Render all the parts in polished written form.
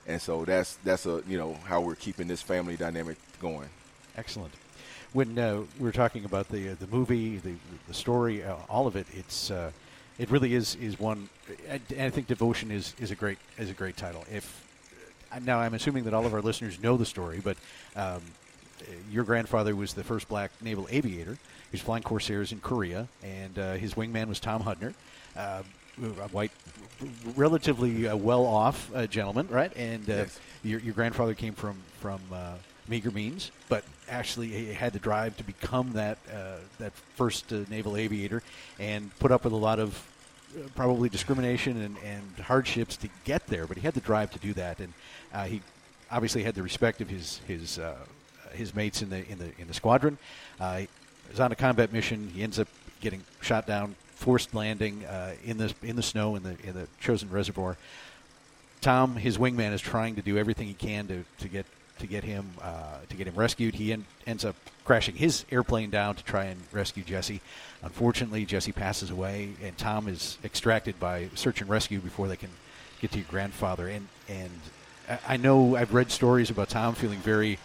And so that's how we're keeping this family dynamic going. Excellent. When we were talking about the movie, the story, all of it, it really is one. And I think Devotion is a great title. Now I'm assuming that all of our listeners know the story, but your grandfather was the first black naval aviator. He was flying Corsairs in Korea, and his wingman was Tom Hudner, a white, relatively well-off gentleman, right? And yes. Your grandfather came from meager means, but actually he had the drive to become that first naval aviator, and put up with a lot of probably discrimination and hardships to get there. But he had the drive to do that, and he obviously had the respect of his mates in the squadron. He was on a combat mission. He ends up getting shot down, forced landing in the snow in the chosen reservoir. Tom, his wingman, is trying to do everything he can to get him rescued. He ends up crashing his airplane down to try and rescue Jesse. Unfortunately, Jesse passes away, and Tom is extracted by search and rescue before they can get to your grandfather. And I know I've read stories about Tom feeling very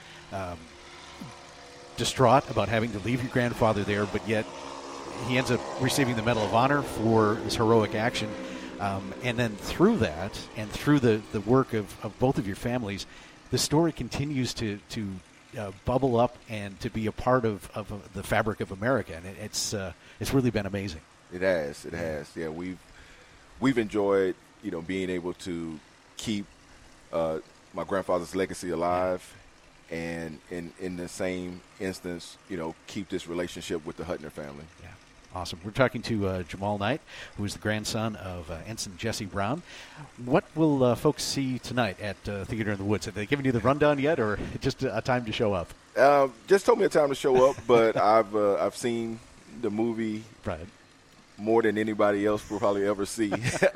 distraught about having to leave your grandfather there, but yet he ends up receiving the Medal of Honor for his heroic action. And then through that, and through the work of both of your families, the story continues to bubble up and to be a part of the fabric of America, and it's really been amazing. It has. Yeah, we've enjoyed being able to keep my grandfather's legacy alive, and in the same instance, keep this relationship with the Hudner family. Yeah. Awesome. We're talking to Jamal Knight, who is the grandson of Ensign Jesse Brown. What will folks see tonight at Theater in the Woods? Have they given you the rundown yet, or just a time to show up? Just told me a time to show up, but I've seen the movie more than anybody else will probably ever see.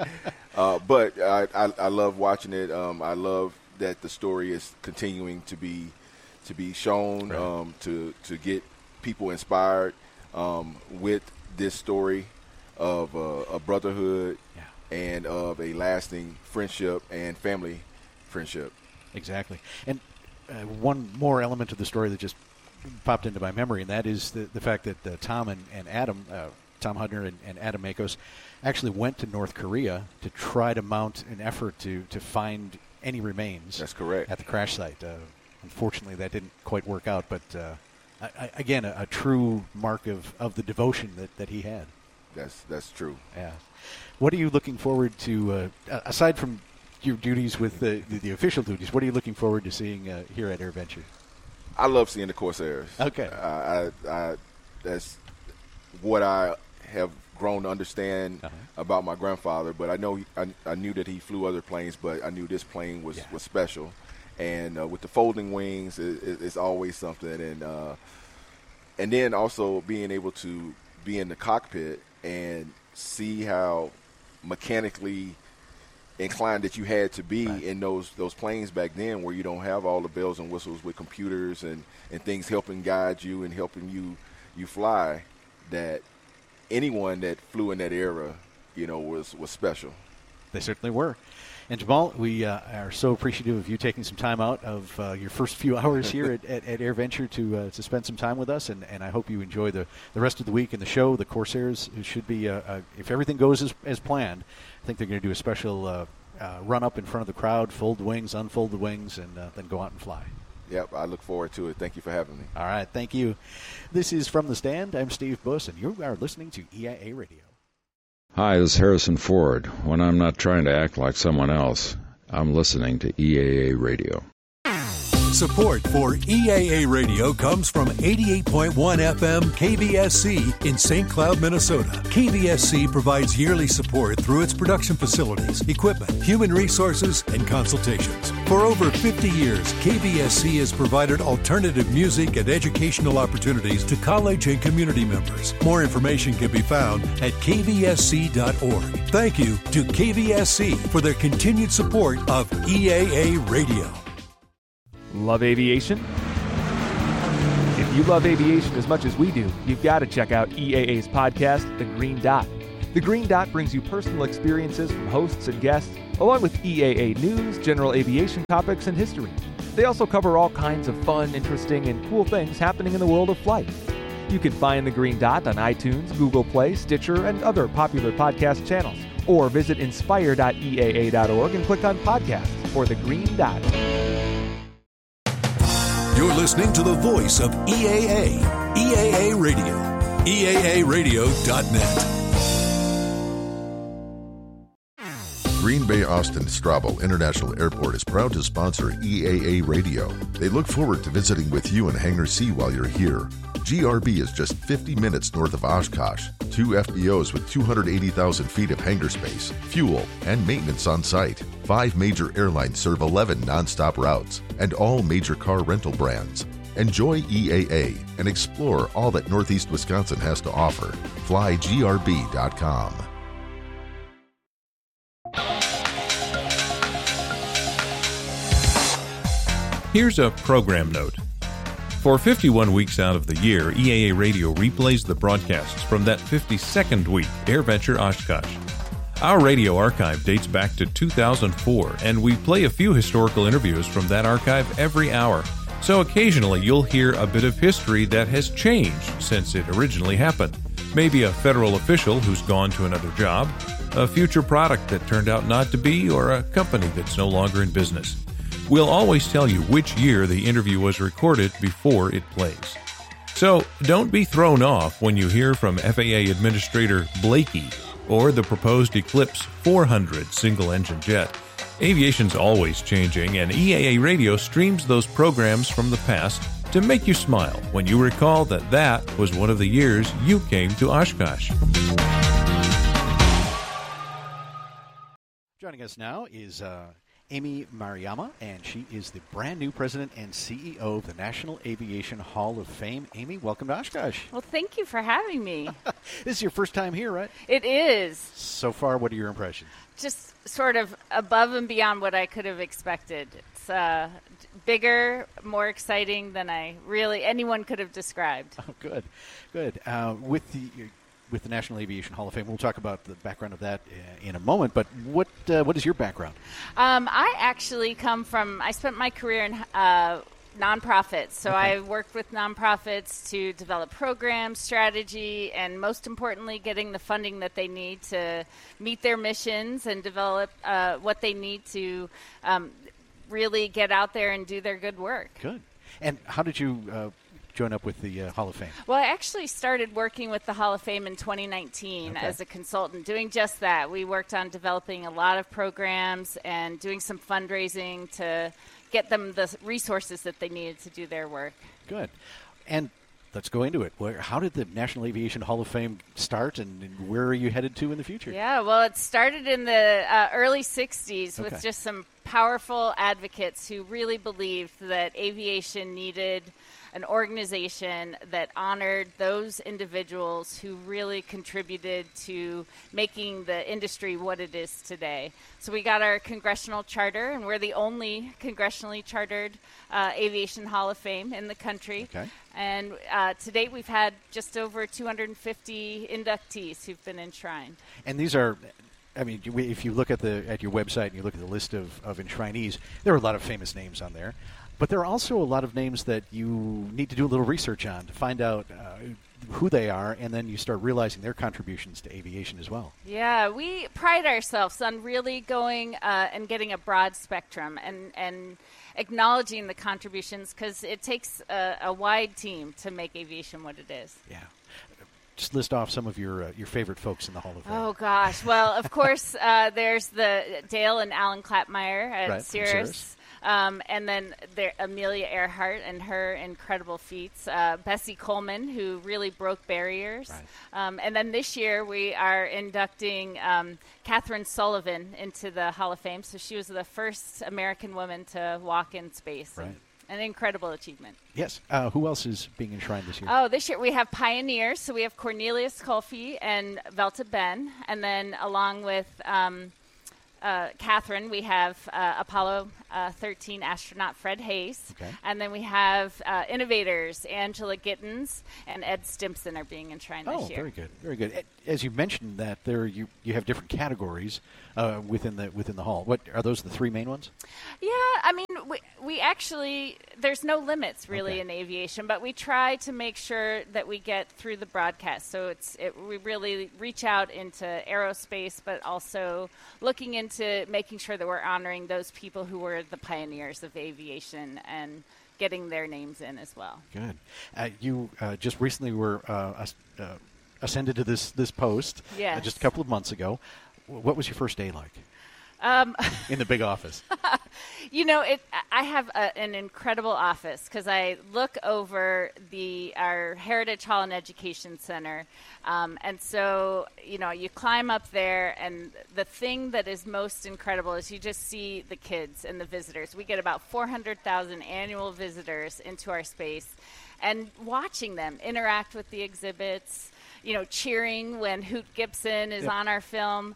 But I love watching it. I love that the story is continuing to be shown, to get people inspired with this story of a brotherhood and of a lasting friendship and family friendship. Exactly. And one more element of the story that just popped into my memory, and that is the fact that Tom and Adam, Tom Hudner and Adam Makos, actually went to North Korea to try to mount an effort to find any remains. That's correct. At the crash site. Unfortunately, that didn't quite work out, but again, a true mark of the devotion that he had. That's true. Yeah. What are you looking forward to, aside from your duties with the official duties, what are you looking forward to seeing here at AirVenture? I love seeing the Corsairs. Okay. That's what I have grown to understand about my grandfather, but I know I knew that he flew other planes, but I knew this plane was special. And with the folding wings, it's always something. And then also being able to be in the cockpit and see how mechanically inclined that you had to be in those planes back then, where you don't have all the bells and whistles with computers and things helping guide you and helping you fly, that anyone that flew in that era, was special. They certainly were. And Jamal, we are so appreciative of you taking some time out of your first few hours here at AirVenture to spend some time with us, and I hope you enjoy the rest of the week and the show. The Corsairs should be, if everything goes as planned, I think they're going to do a special run up in front of the crowd, fold the wings, unfold the wings, and then go out and fly. Yep, I look forward to it. Thank you for having me. All right, thank you. This is From the Stand. I'm Steve Buss, and you are listening to EIA Radio. Hi, this is Harrison Ford. When I'm not trying to act like someone else, I'm listening to EAA Radio. Support for EAA Radio comes from 88.1 FM KVSC in St. Cloud, Minnesota. KVSC provides yearly support through its production facilities, equipment, human resources, and consultations. For over 50 years, KVSC has provided alternative music and educational opportunities to college and community members. More information can be found at kvsc.org. Thank you to KVSC for their continued support of EAA Radio. Love aviation? If you love aviation as much as we do, you've got to check out EAA's podcast, The Green Dot. The Green Dot brings you personal experiences from hosts and guests, along with EAA news, general aviation topics, and history. They also cover all kinds of fun, interesting, and cool things happening in the world of flight. You can find The Green Dot on iTunes, Google Play, Stitcher, and other popular podcast channels. Or visit inspire.eaa.org and click on podcasts for The Green Dot. You're listening to the voice of EAA, EAA Radio, EAAradio.net. Green Bay Austin Strabo International Airport is proud to sponsor EAA Radio. They look forward to visiting with you in Hangar C while you're here. GRB is just 50 minutes north of Oshkosh. 2 FBOs with 280,000 feet of hangar space, fuel, and maintenance on site. 5 major airlines serve 11 nonstop routes, and all major car rental brands. Enjoy EAA and explore all that Northeast Wisconsin has to offer. FlyGRB.com. Here's a program note. For 51 weeks out of the year, EAA Radio replays the broadcasts from that 52nd week, AirVenture Oshkosh. Our radio archive dates back to 2004, and we play a few historical interviews from that archive every hour. So occasionally you'll hear a bit of history that has changed since it originally happened. Maybe a federal official who's gone to another job, a future product that turned out not to be, or a company that's no longer in business. We'll always tell you which year the interview was recorded before it plays. So don't be thrown off when you hear from FAA Administrator Blakey or the proposed Eclipse 400 single-engine jet. Aviation's always changing, and EAA Radio streams those programs from the past to make you smile when you recall that that was one of the years you came to Oshkosh. Joining us now is Amy Maruyama, and she is the brand new president and CEO of the National Aviation Hall of Fame. Amy, welcome to Oshkosh. Well, thank you for having me. This is your first time here, right? It is. So far, what are your impressions? Just sort of above and beyond what I could have expected. It's bigger, more exciting than anyone could have described. Oh, good, good. With the National Aviation Hall of Fame, we'll talk about the background of that in a moment. But what is your background? I actually I spent my career in nonprofits. So okay. I worked with nonprofits to develop programs, strategy, and most importantly, getting the funding that they need to meet their missions and develop what they need to really get out there and do their good work. Good. And how did you join up with the Hall of Fame? Well, I actually started working with the Hall of Fame in 2019 as a consultant, doing just that. We worked on developing a lot of programs and doing some fundraising to get them the resources that they needed to do their work. Good. And let's go into it. How did the National Aviation Hall of Fame start, and where are you headed to in the future? Yeah, well, it started in the early 60s with just some powerful advocates who really believed that aviation needed an organization that honored those individuals who really contributed to making the industry what it is today. So we got our congressional charter, and we're the only congressionally chartered aviation hall of fame in the country. Okay. And to date, we've had just over 250 inductees who've been enshrined. And these are, I mean, if you look at your website and you look at the list of enshrinees, there are a lot of famous names on there. But there are also a lot of names that you need to do a little research on to find out who they are, and then you start realizing their contributions to aviation as well. Yeah, we pride ourselves on really going and getting a broad spectrum and acknowledging the contributions, because it takes a wide team to make aviation what it is. Yeah. Just list off some of your favorite folks in the Hall of Fame. Oh, gosh. Well, of course, there's the Dale and Alan Klappmeyer at Cirrus. And then Amelia Earhart and her incredible feats. Bessie Coleman, who really broke barriers. Right. And then this year we are inducting Catherine Sullivan into the Hall of Fame. So she was the first American woman to walk in space. Right. An incredible achievement. Yes. Who else is being enshrined this year? Oh, this year we have pioneers. So we have Cornelius Colfie and Velta Ben. And then along with Catherine, we have Apollo 13 astronaut Fred Hayes. Okay. And then we have innovators, Angela Gittins and Ed Stimpson are being enshrined this year. Very good, very good. As you mentioned that there you have different categories within the hall. What are those? The three main ones? Yeah, I mean, we actually, there's no limits really in aviation, but we try to make sure that we get through the broadcast. So we really reach out into aerospace, but also looking into making sure that we're honoring those people who were the pioneers of aviation and getting their names in as well. Good. You just recently were ascended to this post just a couple of months ago. What was your first day like in the big office? I have an incredible office because I look over our Heritage Hall and Education Center. And so, you climb up there, and the thing that is most incredible is you just see the kids and the visitors. We get about 400,000 annual visitors into our space, and watching them interact with the exhibits, cheering when Hoot Gibson is on our film.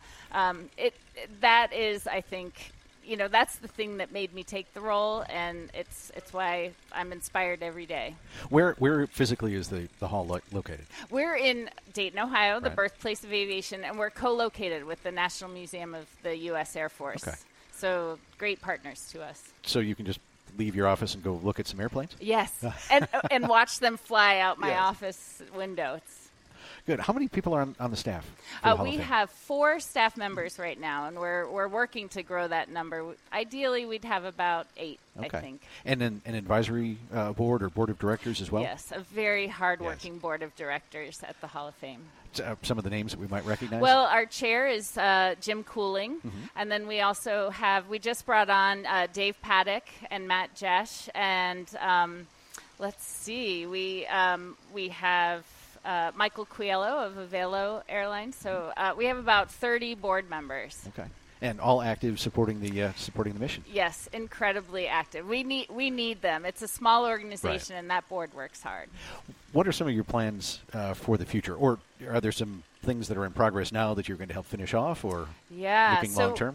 That is, I think, that's the thing that made me take the role, and it's why I'm inspired every day. Where physically is the hall located? We're in Dayton, Ohio, the birthplace of aviation, and we're co-located with the National Museum of the U.S. Air Force. Okay. So great partners to us. So you can just leave your office and go look at some airplanes? Yes, and watch them fly out my office window. It's good. How many people are on the staff? We have 4 staff members right now, and we're working to grow that number. Ideally, we'd have about 8, I think. And then an advisory board or board of directors as well? Yes, a very hard-working board of directors at the Hall of Fame. Some of the names that we might recognize? Well, our chair is Jim Cooling, and then we also we just brought on Dave Paddock and Matt Jesh, and let's see, we have Michael Coelho of Avelo Airlines. So we have about 30 board members. Okay, and all active, supporting the mission. Yes, incredibly active. We need them. It's a small organization, and that board works hard. What are some of your plans for the future, or are there some things that are in progress now that you're going to help finish off, or looking long term?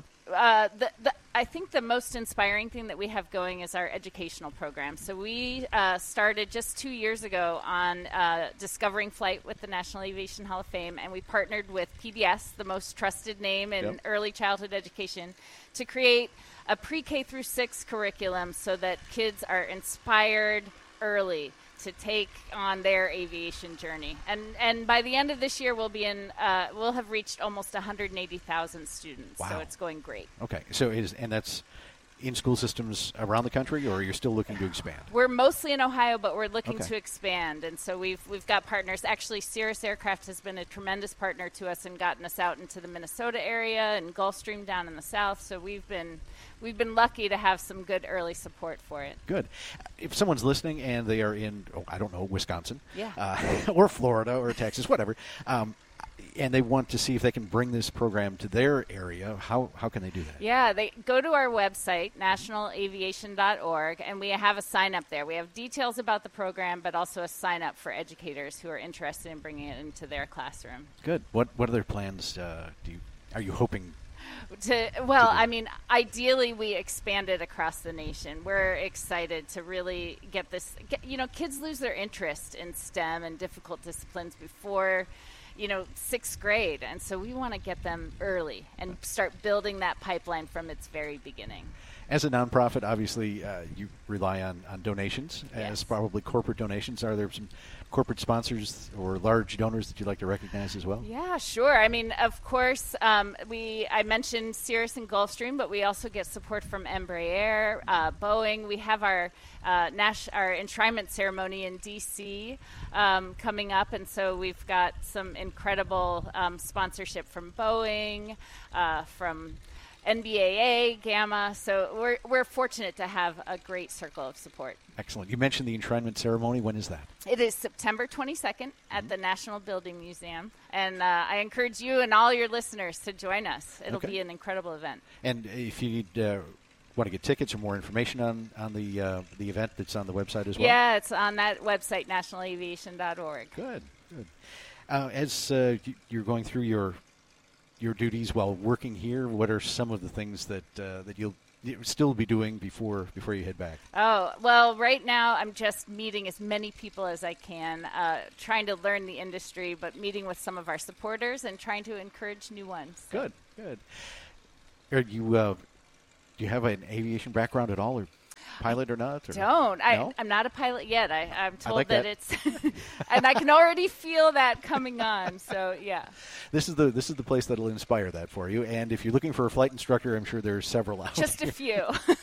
I think the most inspiring thing that we have going is our educational program. So we started just 2 years ago on Discovering Flight with the National Aviation Hall of Fame, and we partnered with PBS, the most trusted name in early childhood education, to create a pre-K through 6 curriculum so that kids are inspired early to take on their aviation journey. And by the end of this year, we'll have reached almost 180,000 students. Wow. So it's going great. Okay. So that's in school systems around the country, or you're still looking to expand? We're mostly in Ohio, but we're looking to expand. And so we've got partners. Actually, Cirrus Aircraft has been a tremendous partner to us and gotten us out into the Minnesota area and Gulfstream down in the south. So we've been lucky to have some good early support for it. Good. If someone's listening and they are in, Wisconsin, or Florida or Texas, whatever, and they want to see if they can bring this program to their area, how can they do that? Yeah, they go to our website, nationalaviation.org, and we have a sign-up there. We have details about the program, but also a sign-up for educators who are interested in bringing it into their classroom. Good. What other plans are you hoping I mean, ideally we expand it across the nation. We're excited to really get this. Kids lose their interest in STEM and difficult disciplines before, 6th grade. And so we want to get them early and start building that pipeline from its very beginning. As a nonprofit, obviously, you rely on donations, as probably corporate donations. Are there some corporate sponsors or large donors that you'd like to recognize as well? Yeah, sure. I mean, of course, I mentioned Cirrus and Gulfstream, but we also get support from Embraer, Boeing. We have our enshrinement ceremony in D.C. Coming up, and so we've got some incredible sponsorship from Boeing, from NBAA, Gamma. So we're fortunate to have a great circle of support. Excellent. You mentioned the enshrinement ceremony. When is that? It is September 22nd at the National Building Museum. And I encourage you and all your listeners to join us. It'll be an incredible event. And if you need want to get tickets or more information on the event, that's on the website as well? Yeah, it's on that website, nationalaviation.org. Good. As you're going through your your duties while working here? What are some of the things that you'll still be doing before you head back? Oh, well, right now I'm just meeting as many people as I can, trying to learn the industry, but meeting with some of our supporters and trying to encourage new ones. Good. Are you, do you have an aviation background at all, or pilot or not? Or don't. No? I'm not a pilot yet. I'm told like that. it's, and I can already feel that coming on. So yeah. This is the place that'll inspire that for you. And if you're looking for a flight instructor, I'm sure there's several out Just there. a few.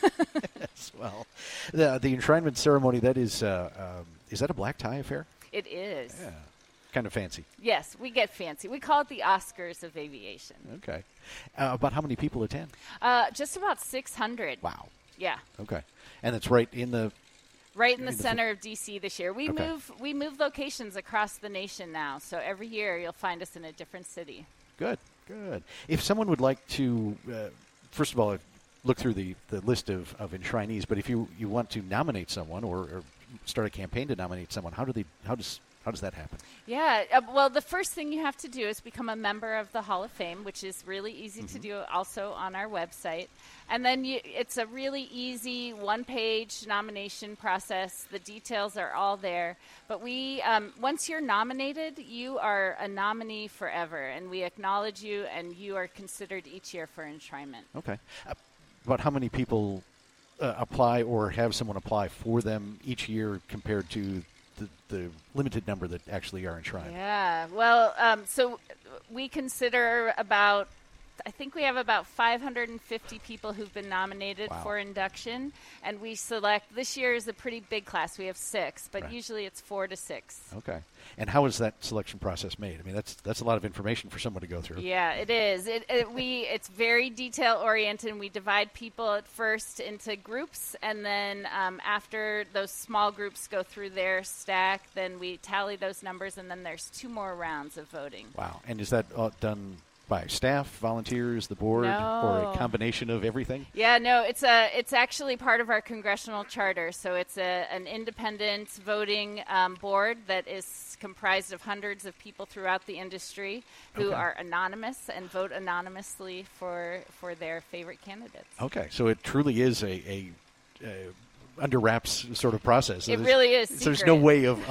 As well. The enshrinement ceremony, that is that a black tie affair? It is. Yeah. Kind of fancy. Yes, we get fancy. We call it the Oscars of aviation. Okay. About how many people attend? Just about 600. Wow. Yeah. Okay. And it's right in the center of D.C. this year. We move locations across the nation now, so every year you'll find us in a different city. Good. If someone would like to, first of all, look through the list of enshrinees, but if you want to nominate someone or start a campaign to nominate someone, how does that happen? Yeah, well, the first thing you have to do is become a member of the Hall of Fame, which is really easy to do also on our website. And then it's a really easy one-page nomination process. The details are all there. But once you're nominated, you are a nominee forever, and we acknowledge you, and you are considered each year for enshrinement. Okay. About how many people apply or have someone apply for them each year compared to the limited number that actually are enshrined? Yeah, well, so we consider I think we have about 550 people who've been nominated for induction, and we select, this year is a pretty big class. We have 6, but usually it's 4 to 6. Okay. And how is that selection process made? I mean, that's a lot of information for someone to go through. Yeah, it is. It's very detail-oriented, and we divide people at first into groups, and then after those small groups go through their stack, then we tally those numbers, and then there's 2 more rounds of voting. Wow. And is that done by staff, volunteers, the board, or a combination of everything? Yeah, no, it's actually part of our congressional charter. So it's an independent voting board that is comprised of hundreds of people throughout the industry who are anonymous and vote anonymously for their favorite candidates. Okay, so it truly is a under wraps sort of process. It really is. So there's no way of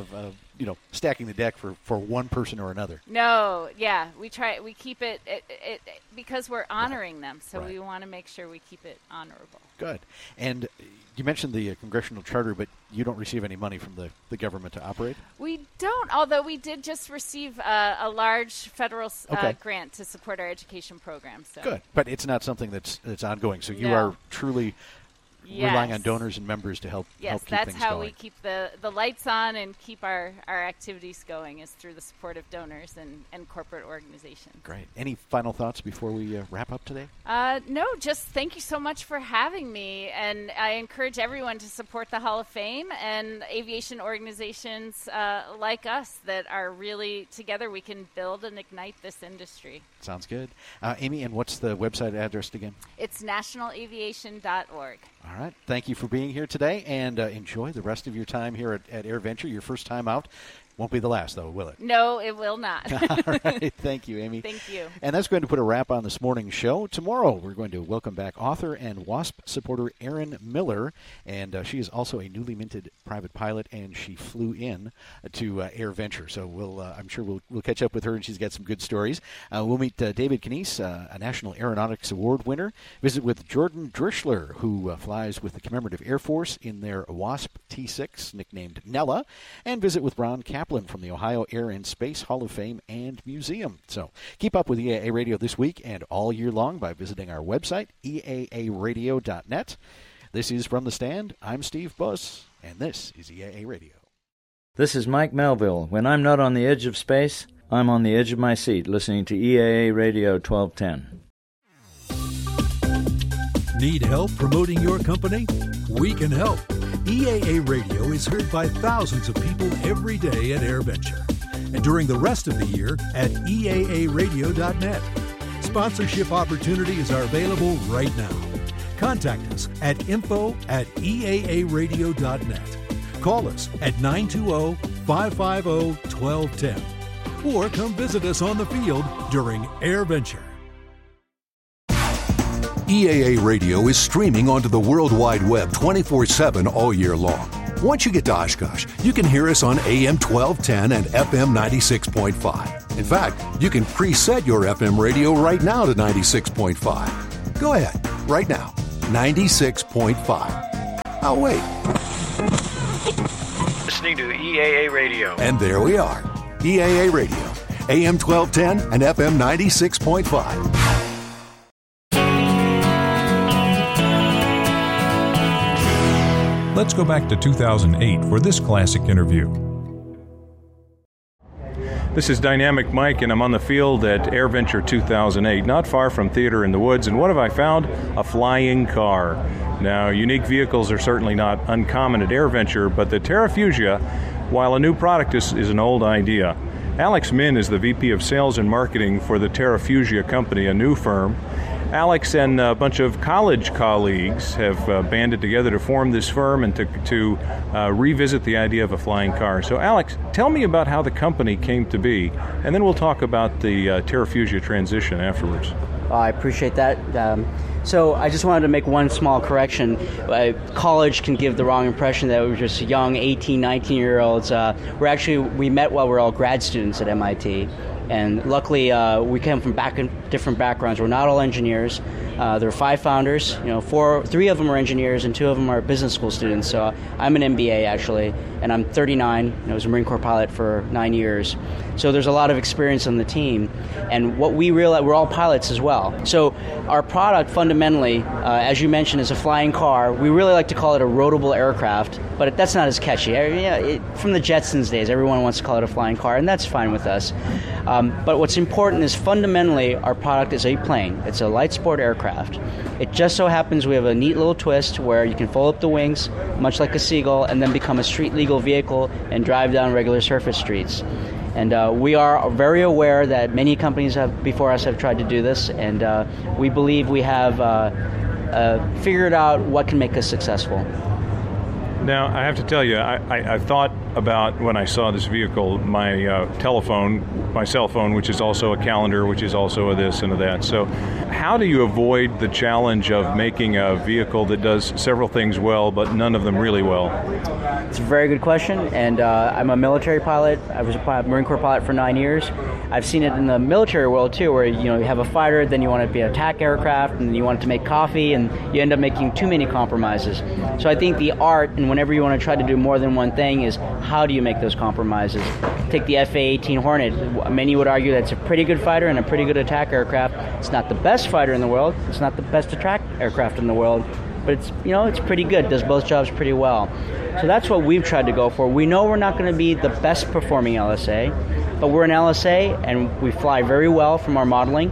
stacking the deck for one person or another. No, yeah, we keep it because we're honoring them, so we want to make sure we keep it honorable. Good. And you mentioned the congressional charter, but you don't receive any money from the government to operate? We don't, although we did just receive a large federal grant to support our education program. So. Good, but it's not something that's ongoing, so you are truly relying on donors and members to help keep things going. Yes, that's how we keep the lights on and keep our activities going, is through the support of donors and corporate organizations. Great. Any final thoughts before we wrap up today? No, just thank you so much for having me. And I encourage everyone to support the Hall of Fame and aviation organizations like us that are really together. We can build and ignite this industry. Sounds good. Amy, and what's the website address again? It's nationalaviation.org. All right. Thank you for being here today, and enjoy the rest of your time here at AirVenture. Your first time out. Won't be the last, though, will it? No, it will not. All right. Thank you, Amy. Thank you. And that's going to put a wrap on this morning's show. Tomorrow, we're going to welcome back author and WASP supporter Erin Miller. And she is also a newly minted private pilot, and she flew in to AirVenture. So I'm sure we'll catch up with her, and she's got some good stories. We'll meet David Knies, a National Aeronautics Award winner. Visit with Jordan Drischler, who flies with the Commemorative Air Force in their WASP T6, nicknamed Nella. And visit with Ron Kaplan from the Ohio Air and Space Hall of Fame and Museum. So keep up with EAA Radio this week and all year long by visiting our website, eaaradio.net. This is From the Stand. I'm Steve Buss, and this is EAA Radio. This is Mike Melville. When I'm not on the edge of space, I'm on the edge of my seat listening to EAA Radio 1210. Need help promoting your company? We can help. EAA Radio is heard by thousands of people every day at AirVenture, and during the rest of the year at eaaradio.net. Sponsorship opportunities are available right now. Contact us at info@eaaradio.net. Call us at 920-550-1210. or come visit us on the field during AirVenture. EAA Radio is streaming onto the World Wide Web 24/7 all year long. Once you get to Oshkosh, you can hear us on AM 1210 and FM 96.5. In fact, you can preset your FM radio right now to 96.5. Go ahead, right now, 96.5. I'll wait. Listening to EAA Radio. And there we are, EAA Radio, AM 1210 and FM 96.5. Let's go back to 2008 for this classic interview. This is Dynamic Mike, and I'm on the field at AirVenture 2008, not far from Theater in the Woods. And what have I found? A flying car. Now, unique vehicles are certainly not uncommon at AirVenture, but the Terrafugia, while a new product, is an old idea. Alex Min is the VP of Sales and Marketing for the Terrafugia Company, a new firm. Alex and a bunch of college colleagues have banded together to form this firm and to revisit the idea of a flying car. So, Alex, tell me about how the company came to be, and then we'll talk about the Terrafugia transition afterwards. I appreciate that. So I just wanted to make one small correction. College can give the wrong impression that we're just young 18, 19-year-olds. We met while we were all grad students at MIT. And luckily, we came from different backgrounds. We're not all engineers. There are 5 founders. 3 of them are engineers, and 2 of them are business school students. So I'm an MBA actually, and I'm 39. I was a Marine Corps pilot for 9 years. So there's a lot of experience on the team. And what we realize, we're all pilots as well. So our product fundamentally, as you mentioned, is a flying car. We really like to call it a roadable aircraft, but that's not as catchy. From the Jetsons days, everyone wants to call it a flying car, and that's fine with us. But what's important is fundamentally our product is a plane. It's a light sport aircraft. It just so happens we have a neat little twist where you can fold up the wings, much like a seagull, and then become a street-legal vehicle and drive down regular surface streets. And we are very aware that many companies before us have tried to do this, and we believe we have figured out what can make us successful. Now, I have to tell you, I thought about when I saw this vehicle, my cell phone, which is also a calendar, which is also a this and a that. So how do you avoid the challenge of making a vehicle that does several things well, but none of them really well? It's a very good question, and I'm a military pilot. I was a Marine Corps pilot for 9 years. I've seen it in the military world too, where you have a fighter, then you want it to be an attack aircraft, and then you want it to make coffee, and you end up making too many compromises. So I think the art, and whenever you want to try to do more than one thing, is how do you make those compromises? Take the FA-18 Hornet. Many would argue that it's a pretty good fighter and a pretty good attack aircraft. It's not the best fighter in the world. It's not the best attack aircraft in the world. But it's pretty good. Does both jobs pretty well. So that's what we've tried to go for. We know we're not going to be the best performing LSA, but we're an LSA and we fly very well from our modeling.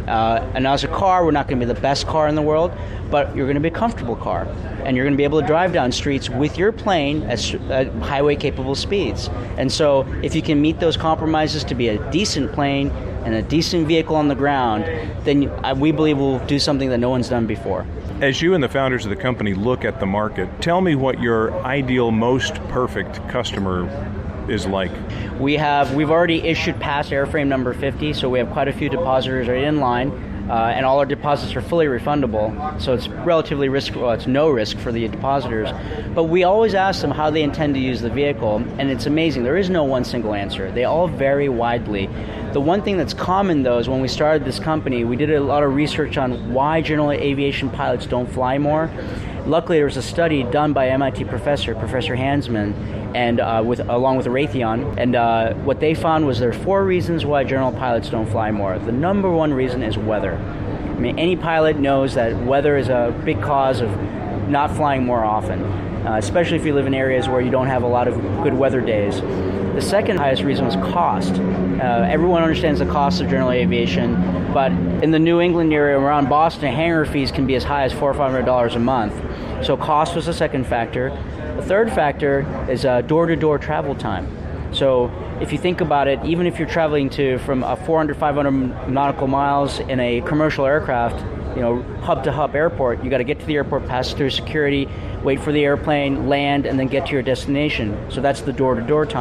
And as a car, we're not going to be the best car in the world, but you're going to be a comfortable car. And you're going to be able to drive down streets with your plane at highway-capable speeds. And so if you can meet those compromises to be a decent plane and a decent vehicle on the ground, then we believe we'll do something that no one's done before. As you and the founders of the company look at the market, tell me what your ideal, most perfect customer is like. We've already issued past airframe number 50, so we have quite a few depositors already in line. And all our deposits are fully refundable, so it's relatively it's no risk for the depositors. But we always ask them how they intend to use the vehicle, and it's amazing. There is no one single answer. They all vary widely. The one thing that's common, though, is when we started this company, we did a lot of research on why general aviation pilots don't fly more. Luckily, there was a study done by MIT Professor Hansman, and along with Raytheon, and what they found was there are 4 reasons why general pilots don't fly more. The number 1 reason is weather. I mean, any pilot knows that weather is a big cause of not flying more often, especially if you live in areas where you don't have a lot of good weather days. The second highest reason was cost. Everyone understands the cost of general aviation, but in the New England area around Boston, hangar fees can be as high as $400 or $500 a month. So cost was the second factor. The third factor is door-to-door travel time. So if you think about it, even if you're traveling from 400, 500 nautical miles in a commercial aircraft, hub-to-hub airport, you got to get to the airport, pass through security, wait for the airplane, land, and then get to your destination. So that's the door-to-door time.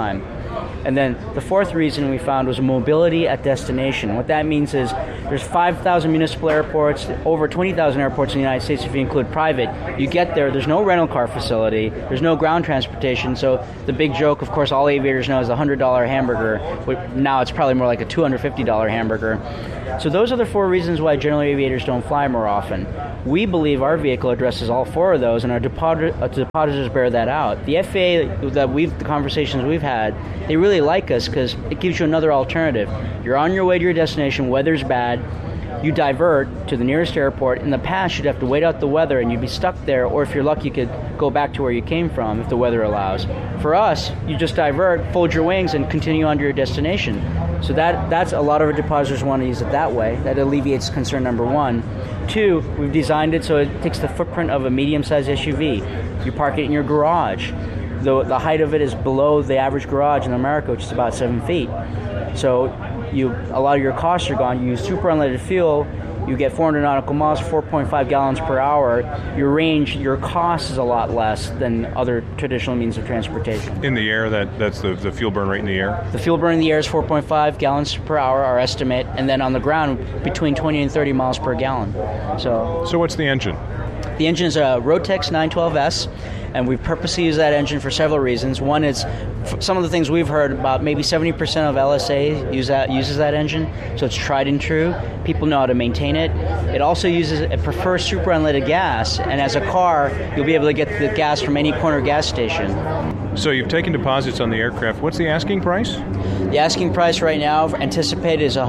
And then the fourth reason we found was mobility at destination. What that means is there's 5,000 municipal airports, over 20,000 airports in the United States if you include private. You get there's no rental car facility, there's no ground transportation, so the big joke, of course, all aviators know is the $100 hamburger. Now it's probably more like a $250 hamburger. So those are the four reasons why general aviators don't fly more often. We believe our vehicle addresses all four of those, and our depositors bear that out. The FAA, the conversations we've had, they really like us because it gives you another alternative. You're on your way to your destination, weather's bad, you divert to the nearest airport. In the past, you'd have to wait out the weather and you'd be stuck there, or if you're lucky, you could go back to where you came from if the weather allows. For us, you just divert, fold your wings, and continue on to your destination. So that's a lot of our depositors want to use it that way. That alleviates concern number one. Two, we've designed it so it takes the footprint of a medium-sized SUV. You park it in your garage. The height of it is below the average garage in America, which is about 7 feet. So a lot of your costs are gone. You use super unleaded fuel. You get 400 nautical miles, 4.5 gallons per hour. Your range, your cost is a lot less than other traditional means of transportation. In the air, that's the fuel burn rate in the air? The fuel burn in the air is 4.5 gallons per hour, our estimate, and then on the ground, between 20 and 30 miles per gallon. So what's the engine? The engine is a Rotax 912S, and we purposely use that engine for several reasons. One is some of the things we've heard about, maybe 70% of LSA uses that engine, so it's tried and true. People know how to maintain it. It prefers super unleaded gas, and as a car, you'll be able to get the gas from any corner gas station. So you've taken deposits on the aircraft. What's the asking price? The asking price right now, anticipated, is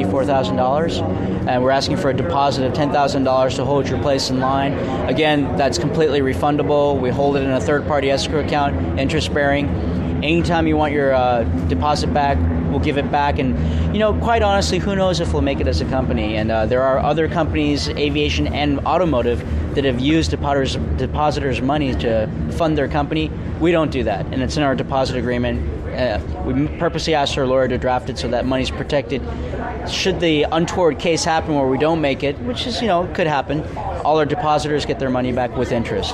$194,000, and we're asking for a deposit of $10,000 to hold your place in line. Again, that's completely refundable. We hold it in a third-party escrow account, interest-bearing. Anytime you want your deposit back, we'll give it back. And, quite honestly, who knows if we'll make it as a company. And there are other companies, aviation and automotive, that have used depositors' money to fund their company. We don't do that, and it's in our deposit agreement. We purposely asked our lawyer to draft it so that money's protected. Should the untoward case happen where we don't make it, which is, could happen, all our depositors get their money back with interest.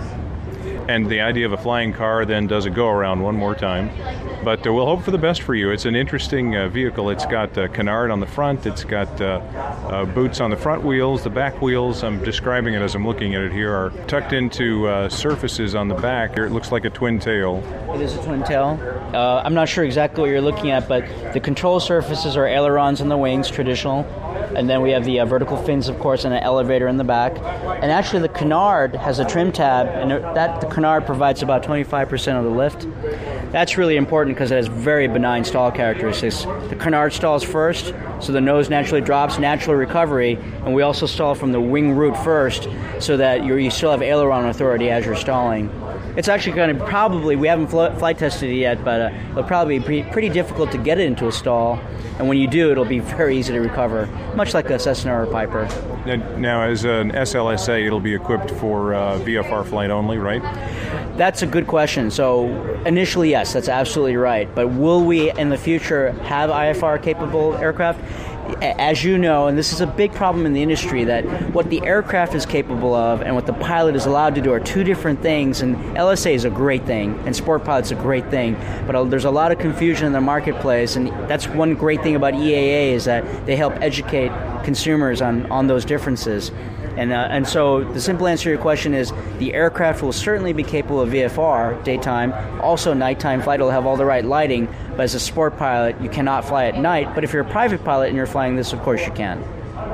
And the idea of a flying car then does a go-around one more time. But we'll hope for the best for you. It's an interesting vehicle. It's got canard on the front. It's got boots on the front wheels. The back wheels, I'm describing it as I'm looking at it here, are tucked into surfaces on the back. It looks like a twin tail. It is a twin tail. I'm not sure exactly what you're looking at, but the control surfaces are ailerons on the wings, traditional. And then we have the vertical fins, of course, and an elevator in the back. And actually, the canard has a trim tab, and the canard provides about 25% of the lift. That's really important because it has very benign stall characteristics. The canard stalls first, so the nose naturally drops, natural recovery, and we also stall from the wing root first, so that you still have aileron authority as you're stalling. It's actually going to probably, we haven't flight tested it yet, but it'll probably be pretty difficult to get it into a stall. And when you do, it'll be very easy to recover, much like a Cessna or a Piper. Now, as an SLSA, it'll be equipped for VFR flight only, right? That's a good question. So initially, yes, that's absolutely right. But will we, in the future, have IFR-capable aircraft? As you know, and this is a big problem in the industry, that what the aircraft is capable of and what the pilot is allowed to do are two different things. And LSA is a great thing, and Sport Pilot's a great thing. But there's a lot of confusion in the marketplace, and that's one great thing about EAA is that they help educate consumers on those differences. And so the simple answer to your question is the aircraft will certainly be capable of VFR, daytime. Also, nighttime flight will have all the right lighting. But as a sport pilot, you cannot fly at night. But if you're a private pilot and you're flying this, of course you can.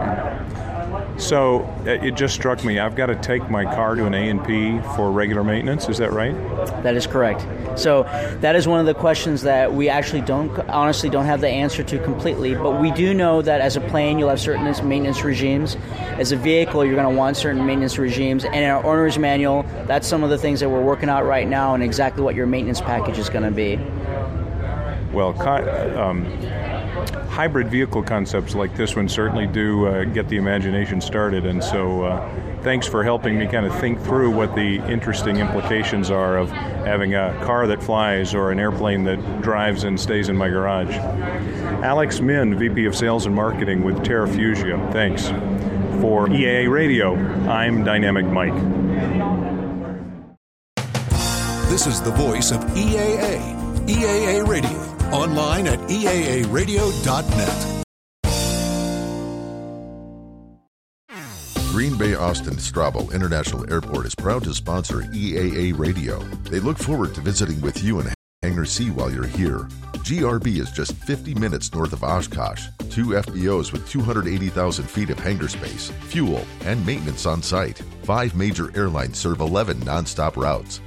So it just struck me, I've got to take my car to an A&P for regular maintenance. Is that right? That is correct. So that is one of the questions that we actually don't have the answer to completely, but we do know that as a plane you'll have certain maintenance regimes. As a vehicle you're going to want certain maintenance regimes, and in our owner's manual, that's some of the things that we're working out right now and exactly what your maintenance package is going to be. Well, hybrid vehicle concepts like this one certainly do get the imagination started, and so thanks for helping me kind of think through what the interesting implications are of having a car that flies or an airplane that drives and stays in my garage. Alex Min, VP of Sales and Marketing with TerraFugia. Thanks. For EAA Radio, I'm Dynamic Mike. This is the voice of EAA. EAA Radio. Online at eaaradio.net. Green Bay Austin Strabo International Airport is proud to sponsor EAA Radio. They look forward to visiting with you in Hangar C while you're here. GRB is just 50 minutes north of Oshkosh. 2 FBOs with 280,000 feet of hangar space, fuel, and maintenance on site. 5 major airlines serve 11 nonstop routes.